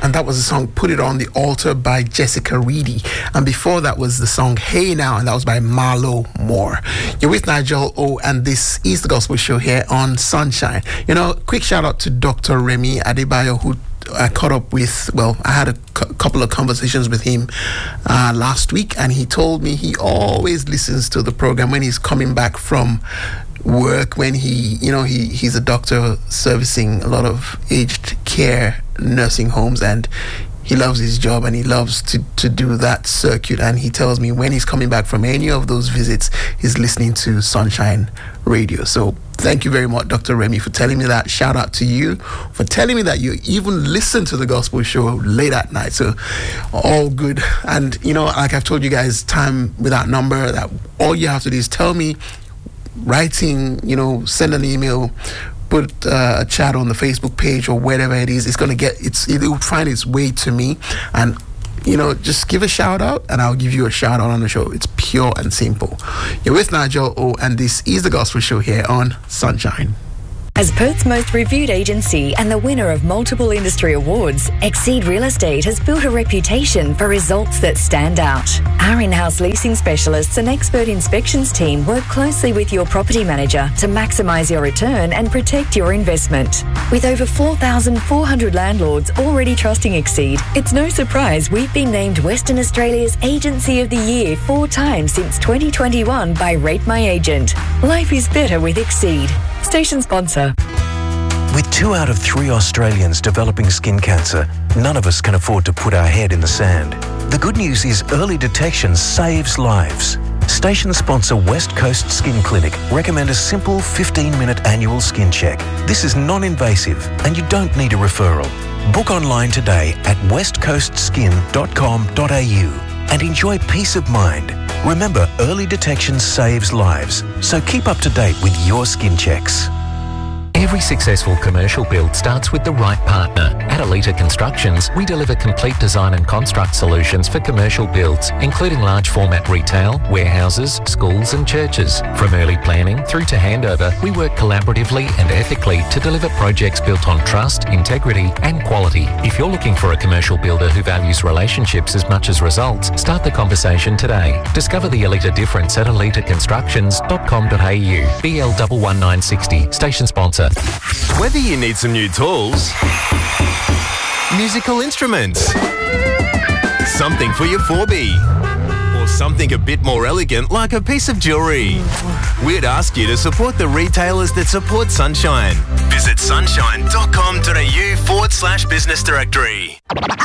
and that was the song Put It On the Altar by Jessica Reedy. And before that was the song Hey Now, and that was by Marlo Moore. You're with Nigel O, and this is the Gospel Show here on Sunshine. You know, quick shout out to Dr. Remy Adebayo, who I caught up with. Well, I had a couple of conversations with him last week, and he told me he always listens to the program when he's coming back from work, when he's a doctor servicing a lot of aged care nursing homes, and he loves his job and he loves to do that circuit. And he tells me when he's coming back from any of those visits, he's listening to Sunshine Radio. So thank you very much, Dr. Remy, for telling me that. Shout out to you for telling me that you even listen to the Gospel Show late at night. So all good. And like I've told you guys time without number, that all you have to do is tell me, writing, send an email, put a chat on the Facebook page or wherever it is. It will find its way to me, and just give a shout out and I'll give you a shout out on the show. It's pure and simple. You're with Nigel O, and this is the Gospel Show here on Sunshine. As Perth's most reviewed agency and the winner of multiple industry awards, Exceed Real Estate has built a reputation for results that stand out. Our in-house leasing specialists and expert inspections team work closely with your property manager to maximise your return and protect your investment. With over 4,400 landlords already trusting Exceed, it's no surprise we've been named Western Australia's Agency of the Year 4 times since 2021 by Rate My Agent. Life is better with Exceed. Station sponsor. With 2 out of 3 Australians developing skin cancer, none of us can afford to put our head in the sand. The good news is early detection saves lives. Station sponsor West Coast Skin Clinic recommend a simple 15-minute annual skin check. This is non-invasive and you don't need a referral. Book online today at westcoastskin.com.au and enjoy peace of mind. Remember, early detection saves lives, so keep up to date with your skin checks. Every successful commercial build starts with the right partner. At Alita Constructions, we deliver complete design and construct solutions for commercial builds, including large format retail, warehouses, schools and churches. From early planning through to handover, we work collaboratively and ethically to deliver projects built on trust, integrity and quality. If you're looking for a commercial builder who values relationships as much as results, start the conversation today. Discover the Alita difference at alitaconstructions.com.au. BL11960, station sponsor. Whether you need some new tools, musical instruments, something for your 4B, or something a bit more elegant like a piece of jewellery, we'd ask you to support the retailers that support Sunshine. Visit sunshine.com.au/business directory.